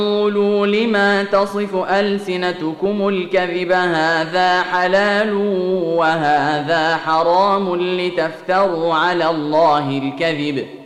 قولوا لما تصف ألسنتكم الكذب هذا حلال وهذا حرام لتفتروا على الله الكذب